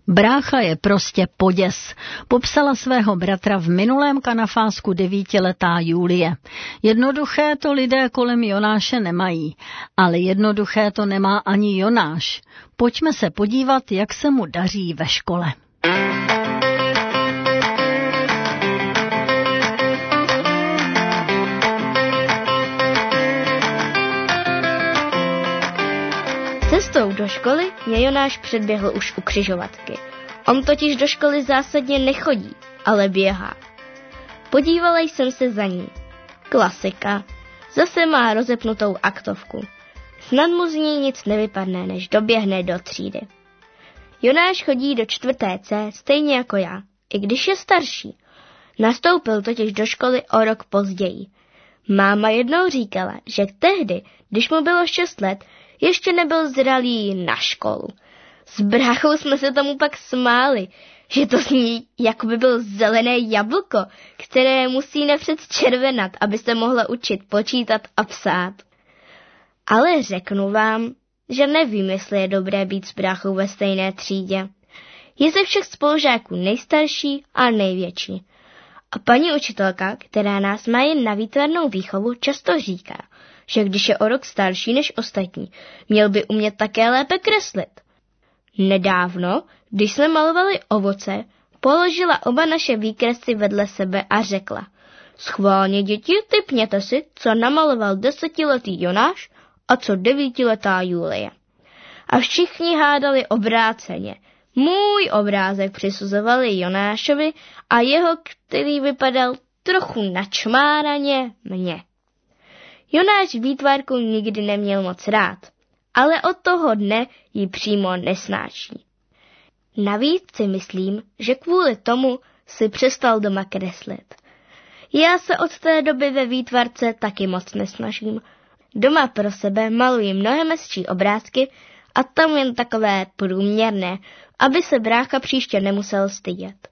Brácha je prostě poděs, popsala svého bratra v minulém kanafásku 9letá Julie. Jednoduché to lidé kolem Jonáše nemají, ale jednoduché to nemá ani Jonáš. Pojďme se podívat, jak se mu daří ve škole. Cestou do školy mě Jonáš předběhl už u křižovatky. On totiž do školy zásadně nechodí, ale běhá. Podívala jsem se za ním. Klasika. Zase má rozepnutou aktovku. Snad mu z ní nic nevypadne, než doběhne do třídy. Jonáš chodí do 4. C stejně jako já, i když je starší. Nastoupil totiž do školy o rok později. Máma jednou říkala, že tehdy, když mu bylo 6 let, ještě nebyl zralý na školu. S bráchou jsme se tomu pak smáli, že to zní, jako by byl zelené jablko, které musí napřed červenat, aby se mohla učit počítat a psát. Ale řeknu vám, že nevím, jestli je dobré být s bráchou ve stejné třídě. Je ze všech spolužáků nejstarší a největší. A paní učitelka, která nás má jen na výtvarnou výchovu, často říká, že když je o rok starší než ostatní, měl by umět také lépe kreslit. Nedávno, když jsme malovali ovoce, položila oba naše výkresy vedle sebe a řekla: schválně, děti, tipněte si, co namaloval 10letý Jonáš a co 9letá Julie. A všichni hádali obráceně. Můj obrázek přisuzovali Jonášovi a jeho, který vypadal trochu načmáraně, mě. Jonáš výtvarku nikdy neměl moc rád, ale od toho dne ji přímo nesnáší. Navíc si myslím, že kvůli tomu si přestal doma kreslit. Já se od té doby ve výtvarce taky moc nesnažím. Doma pro sebe maluji mnohem hezčí obrázky a tam jen takové průměrné, aby se brácha příště nemusel stydět.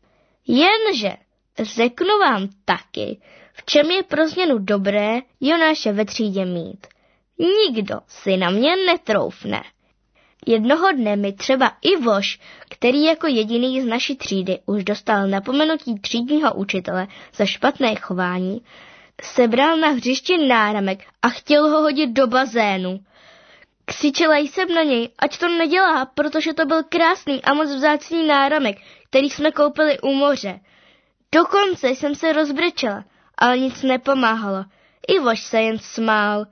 Jenže řeknu vám taky, v čem je pro změnu dobré Jonáše ve třídě mít. Nikdo si na mě netroufne. Jednoho dne mi třeba Ivoš, který jako jediný z naší třídy už dostal napomenutí třídního učitele za špatné chování, sebral na hřišti náramek a chtěl ho hodit do bazénu. Křičela jsem na něj, ať to nedělá, protože to byl krásný a moc vzácný náramek, který jsme koupili u moře. Dokonce jsem se rozbrečela, ale nic nepomáhalo. Ivoš se jen smál.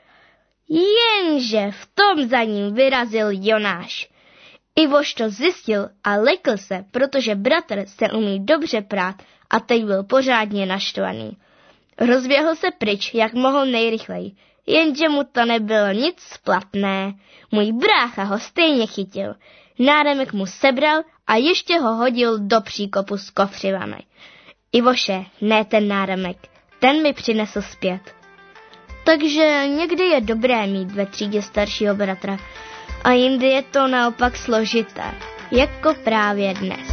Jenže v tom za ním vyrazil Jonáš. Ivoš to zjistil a lekl se, protože bratr se umí dobře prát a teď byl pořádně naštvaný. Rozběhl se pryč, jak mohl nejrychleji, jenže mu to nebylo nic splatné. Můj brácha ho stejně chytil. Náramek mu sebral a ještě ho hodil do příkopu s kofřivami. Ivoše, ne ten náramek, ten mi přinesl zpět. Takže někdy je dobré mít ve třídě staršího bratra a jindy je to naopak složité, jako právě dnes.